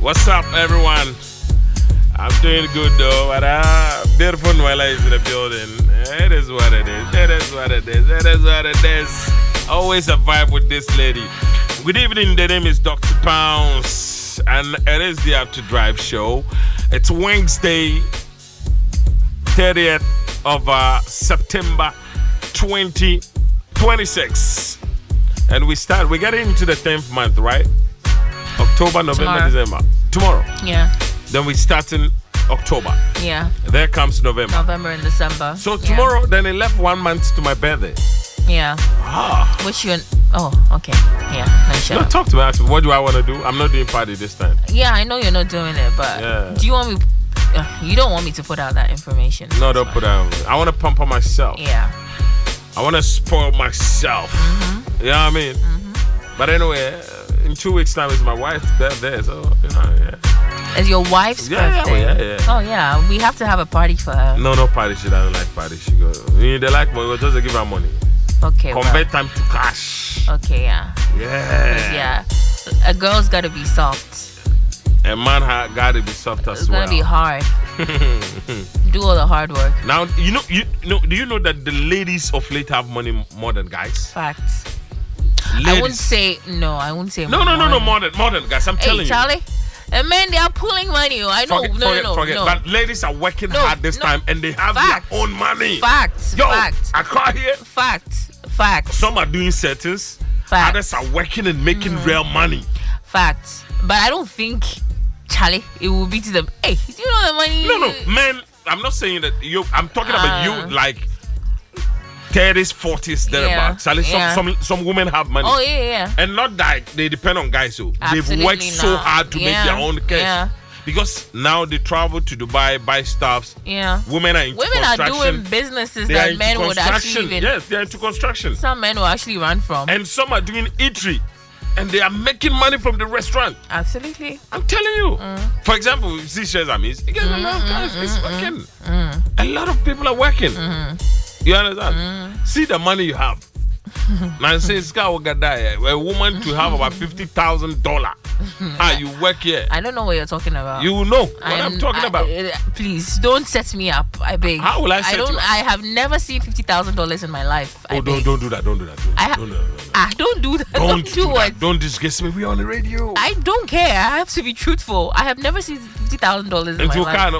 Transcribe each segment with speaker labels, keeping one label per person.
Speaker 1: What's up, everyone? I'm doing good though, but beautiful Noella is in the building. It is what it is. It is what it is. It is what it is. Always a vibe with this lady. Good evening. The name is Dr. Pounds, and it is the After Drive show. It's Wednesday, 30th of September 2026, and we get into the 10th month, right? October, November, December. Tomorrow.
Speaker 2: Yeah.
Speaker 1: Then we start in October.
Speaker 2: Yeah.
Speaker 1: There comes November.
Speaker 2: November and December.
Speaker 1: So tomorrow, then it left 1 month to my birthday.
Speaker 2: Yeah. Which you... Oh, okay. Yeah. Nice.
Speaker 1: No, talk to me. What do I want to do? I'm not doing party this time.
Speaker 2: Yeah, I know you're not doing it, but do you want me... you don't want me to put out that information.
Speaker 1: No, don't put out. I want to pump on myself.
Speaker 2: Yeah.
Speaker 1: I want to spoil myself.
Speaker 2: Mm-hmm.
Speaker 1: You know what I mean? Mm-hmm. But anyway, in 2 weeks' time is my wife's birthday, so, you know, yeah.
Speaker 2: It's your wife's birthday?
Speaker 1: Yeah.
Speaker 2: Oh, yeah. We have to have a party for her.
Speaker 1: No party. She doesn't like party. She goes, they like money. We'll just give her money.
Speaker 2: Okay,
Speaker 1: Convert time to cash.
Speaker 2: Okay, yeah.
Speaker 1: Yeah.
Speaker 2: A girl's got to be soft.
Speaker 1: A man got to be soft as well.
Speaker 2: It's going to be hard. Do all the hard work.
Speaker 1: Now, do you know that the ladies of late have money more than guys?
Speaker 2: Facts.
Speaker 1: Ladies.
Speaker 2: I wouldn't say more than
Speaker 1: guys. I'm telling you.
Speaker 2: Hey, Charlie. And men, they are pulling money. I know.
Speaker 1: Forget.
Speaker 2: No.
Speaker 1: But ladies are working hard this time, and they have their own money.
Speaker 2: Facts.
Speaker 1: I can't hear.
Speaker 2: Facts.
Speaker 1: Some are doing settings.
Speaker 2: Facts.
Speaker 1: Others are working and making real money.
Speaker 2: Facts. But I don't think, Charlie, it will be to them. Hey, do you know the money?
Speaker 1: No, men. I'm not saying that you. I'm talking about you, like 30s, 40s, thereabouts. Some women have money.
Speaker 2: Oh, yeah.
Speaker 1: And not that they depend on guys. So they've worked so hard to make their own cash.
Speaker 2: Yeah.
Speaker 1: Because now they travel to Dubai, buy stuffs.
Speaker 2: Yeah.
Speaker 1: Women are
Speaker 2: doing businesses that men would actually
Speaker 1: Yes, they're into construction.
Speaker 2: Some men will actually run from.
Speaker 1: And some are doing eatery. And they are making money from the restaurant.
Speaker 2: Absolutely.
Speaker 1: I'm telling you. For example, you see Shares Amis. A lot of guys is working. A lot of people are working. You understand? See the money you have. Now say a woman to have about $50,000. You work here.
Speaker 2: I don't know what you're talking about.
Speaker 1: You know what I'm talking about.
Speaker 2: Please don't set me up. I beg.
Speaker 1: How will I set you up?
Speaker 2: I have never seen $50,000 in my life.
Speaker 1: Don't do that. Don't do that.
Speaker 2: Don't do that. Don't do what?
Speaker 1: Don't disgrace me. We're on the radio.
Speaker 2: I don't care. I have to be truthful. I have never seen $50,000 in my life.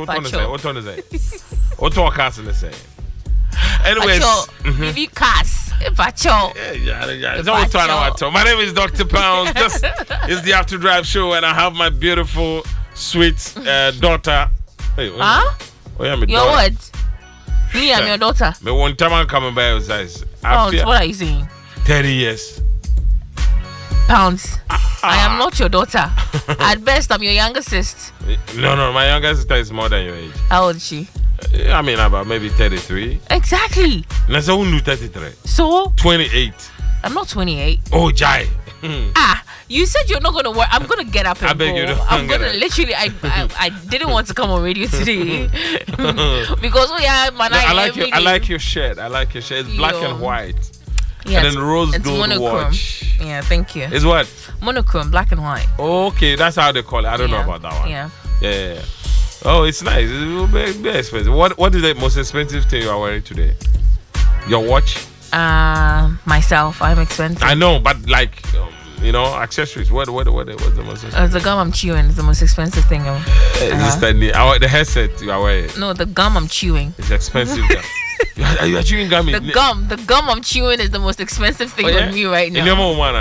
Speaker 1: What anyways,
Speaker 2: give you cars.
Speaker 1: Yeah. My name is Dr. Pounds. This is the After Drive show, and I have my beautiful, sweet daughter. Hey,
Speaker 2: huh? Your what? Me, I'm your daughter.
Speaker 1: Me one time I'm coming by your size.
Speaker 2: Pounds, what are you saying?
Speaker 1: 30 years.
Speaker 2: Pounds. I am not your daughter. At best, I'm your younger sister.
Speaker 1: No, my younger sister is more than your age.
Speaker 2: How old is she?
Speaker 1: I mean, about maybe 33.
Speaker 2: Exactly.
Speaker 1: That's who knew 33.
Speaker 2: So?
Speaker 1: 28.
Speaker 2: I'm not 28.
Speaker 1: Oh, Jai.
Speaker 2: You said you're not going to work. I'm going to get up and
Speaker 1: I beg
Speaker 2: go.
Speaker 1: you don't.
Speaker 2: I'm going to literally, I didn't want to come on radio today. Because, I
Speaker 1: like your shirt. It's black and white.
Speaker 2: Yeah,
Speaker 1: and then rose gold
Speaker 2: monochrome.
Speaker 1: Watch.
Speaker 2: Yeah, thank you.
Speaker 1: It's what?
Speaker 2: Monochrome, black and white.
Speaker 1: Okay, that's how they call it. I don't know about that one.
Speaker 2: Yeah.
Speaker 1: Oh, it's nice. It will be expensive. What is the most expensive thing you are wearing today? Your watch?
Speaker 2: Myself. I'm expensive.
Speaker 1: I know, but like, accessories. What the most expensive?
Speaker 2: The gum I'm chewing is the most expensive thing.
Speaker 1: The headset you are wearing?
Speaker 2: No, the gum I'm chewing.
Speaker 1: It's expensive. You are chewing gum.
Speaker 2: The gum I'm chewing is the most expensive thing on me right now.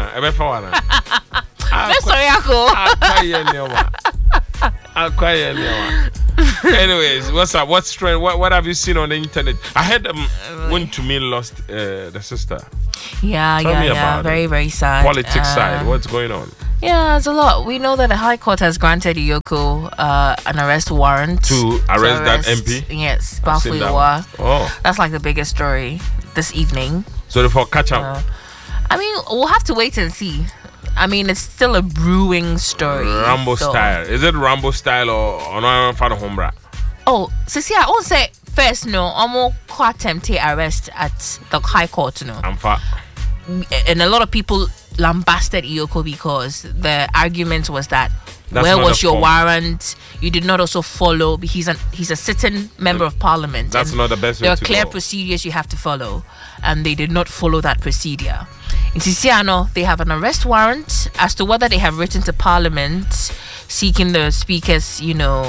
Speaker 1: Anyways, what's up? What's trend? What have you seen on the internet? I heard when Tumi lost the sister.
Speaker 2: Yeah. Very, very sad.
Speaker 1: Politics side. What's going on?
Speaker 2: Yeah, it's a lot. We know that the High Court has granted Iyoko an arrest warrant
Speaker 1: to arrest that MP.
Speaker 2: Yes, Bafuiwa.
Speaker 1: Oh,
Speaker 2: that's like the biggest story this evening.
Speaker 1: So for catch up.
Speaker 2: I mean, we'll have to wait and see. I mean, it's still a brewing story.
Speaker 1: Rambo style. Is it Rambo style or no Father Hombra?
Speaker 2: Oh, so see, I won't say first. No, I'm quite attempted arrest at the High Court. No, and a lot of people lambasted Iyoko because the argument was that Where was your warrant? You did not also follow. He's a sitting member of parliament.
Speaker 1: That's not the best way
Speaker 2: there are
Speaker 1: to
Speaker 2: clear
Speaker 1: go.
Speaker 2: procedures you have to follow, and they did not follow that procedure. In Sisiano, they have an arrest warrant as to whether they have written to parliament seeking the speaker's,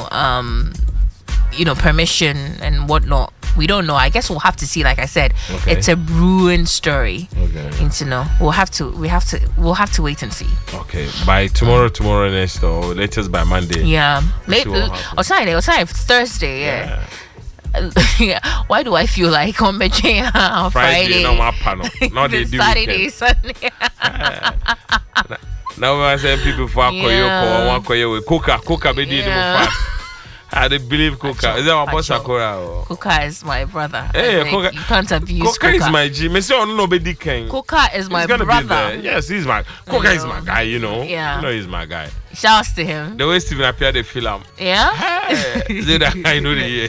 Speaker 2: permission and whatnot. We don't know. I guess we'll have to see. Like I said, it's a brewing story.
Speaker 1: Okay.
Speaker 2: And to know, we'll have to wait and see.
Speaker 1: Okay. By tomorrow next, or latest by Monday.
Speaker 2: Yeah. Or Thursday. Yeah. Why do I feel like on Friday?
Speaker 1: No, my panel. Not the
Speaker 2: Saturday, Sunday.
Speaker 1: Now I say people for Koyoko, Coca, be did fast. I believe Coca. Is that my boss Akora?
Speaker 2: Coca is my brother.
Speaker 1: Hey, Coca,
Speaker 2: you can't abuse
Speaker 1: Coca.
Speaker 2: Coca
Speaker 1: Is my G. Me say on nobody can.
Speaker 2: Coca is my brother.
Speaker 1: Yes, he's my Coca is my guy.
Speaker 2: Yeah.
Speaker 1: He's my guy.
Speaker 2: Shouts to him.
Speaker 1: The way Steven appeared the film.
Speaker 2: Yeah.
Speaker 1: Is it that I know the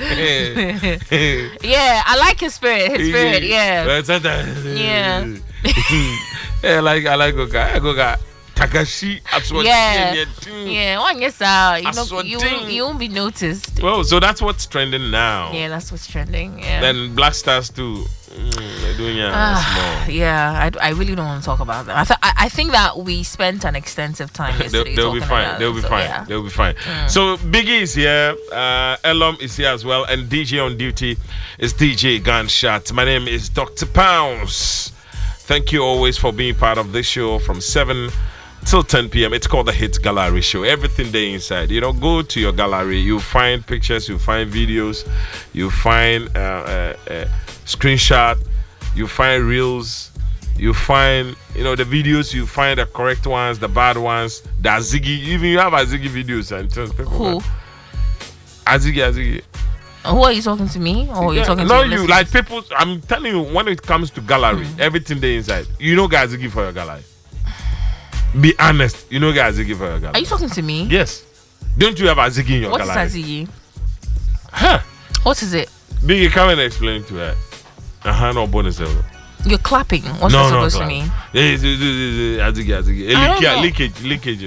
Speaker 2: Yeah, I like his spirit. Yeah.
Speaker 1: Yeah. Yeah, I like Coca. Takashi Aswati.
Speaker 2: Yeah, one yes, you won't be noticed.
Speaker 1: Well, so that's what's trending now.
Speaker 2: Yeah, that's what's trending. Yeah.
Speaker 1: Then Black Stars too. They're doing small.
Speaker 2: Yeah, I really don't want to talk about them. I think that we spent an extensive time yesterday.
Speaker 1: They'll be fine. They'll be fine. Yeah. They'll be fine. So Biggie is here. Elom is here as well, and DJ on duty is DJ Gunshot. My name is Dr. Pounds. Thank you always for being part of this show from 7 till 10 p.m. It's called the Hits Gallery Show. Everything there inside. Go to your gallery. You find pictures. You find videos. You find screenshot. You find reels. You find the videos. You find the correct ones, the bad ones. The Azigi. Even you have Azigi videos and
Speaker 2: who?
Speaker 1: Azigi.
Speaker 2: Who are you talking to me? Or you're talking to
Speaker 1: no, you like people. I'm telling you, when it comes to gallery, everything there inside. Azigi for your gallery. Be honest. Azigi for your gallery.
Speaker 2: Are you talking to me?
Speaker 1: Yes. Don't you have Azigi in your gallery?
Speaker 2: What is Azigi?
Speaker 1: Huh?
Speaker 2: What is it?
Speaker 1: Biggie, come and explain to her. No bonus ever.
Speaker 2: You're clapping. What's that supposed to mean?
Speaker 1: Azigi. Leakage,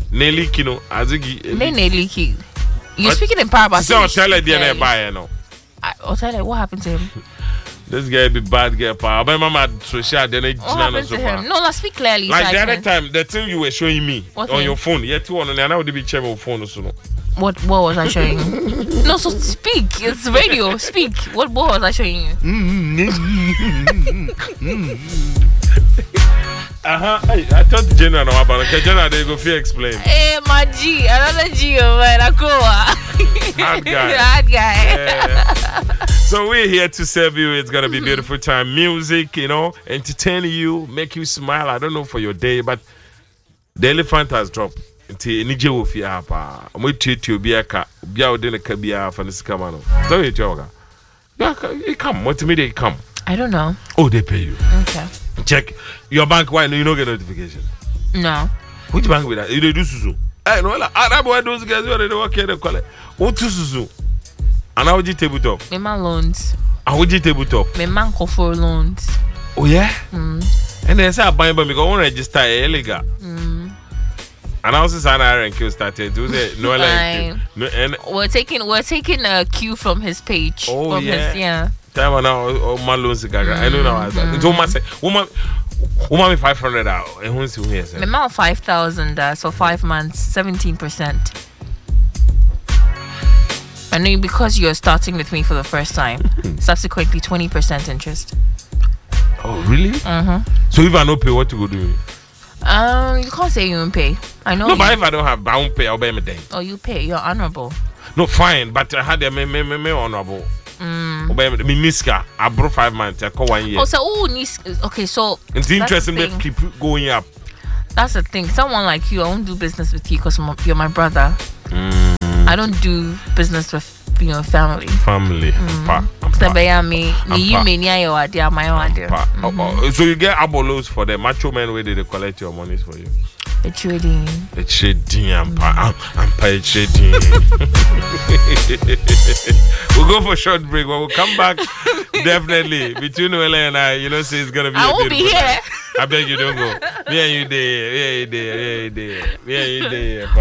Speaker 1: Azigi.
Speaker 2: Leakage. You're speaking in parables.
Speaker 1: So tell her DNA buy no.
Speaker 2: I'll tell her what happened to him.
Speaker 1: This guy be bad girl, pa. My mama social then
Speaker 2: what happened to him? No, let's speak clearly.
Speaker 1: Like the other time, the thing you were showing me on your phone. Yeah, two on and now would be checking your phone also.
Speaker 2: What was I showing you? No, so speak. It's radio. Speak. What was I showing you?
Speaker 1: I thought the general no about okay, general they go feel explain.
Speaker 2: Hey, my G, another G over
Speaker 1: Hard guy.
Speaker 2: Hard guy.
Speaker 1: Yeah. So we're here to serve you. It's gonna be a beautiful time. Music, entertain you, make you smile. I don't know for your day, but the elephant has dropped. Nti nije wo fi apa. Mo tietio bi aka, bia wo de ne ka bia fa ne sika ma no. So you joga. Yeah, it come. What me they come?
Speaker 2: I don't know.
Speaker 1: Oh, they pay you.
Speaker 2: Okay.
Speaker 1: Check your bank. Why no you don't get notification?
Speaker 2: No.
Speaker 1: Which bank with that? You do susu. No, like Arab boy those guys where they work here they call it. What to susu? And how would you tabletop?
Speaker 2: Me man loans.
Speaker 1: How would you tabletop?
Speaker 2: Me man call for loans.
Speaker 1: Oh yeah. And then say I buy because I want to register illegal. And I also said I kill started. No like no, and
Speaker 2: we're taking a cue from his page.
Speaker 1: Oh
Speaker 2: from
Speaker 1: yeah. Time now my loans gaga. I know now. It's almost say woman 500 out. And who's who here?
Speaker 2: Me man 5,000. So 5 months, 17%. I know because you're starting with me for the first time. Subsequently, 20% interest.
Speaker 1: Oh really? So if I don't pay, what to go do?
Speaker 2: You can't say you won't pay. I know.
Speaker 1: No, but if I don't have, I won't pay. I'll pay me then.
Speaker 2: Oh, you pay. You're honorable.
Speaker 1: No, fine, but I had me honorable. Me miska. I brought 5 months. I call 1 year.
Speaker 2: Oh, so okay, so
Speaker 1: it's interesting that keep going up.
Speaker 2: That's the thing. Someone like you, I won't do business with you because you're my brother. I don't do business with family.
Speaker 1: So you get abolos for the macho men where they collect your monies for you.
Speaker 2: The trading.
Speaker 1: We'll go for a short break, but we'll come back definitely between Noelle and I. Say it's gonna be.
Speaker 2: I won't be here.
Speaker 1: I beg you don't go. Me and you there. Me and you there.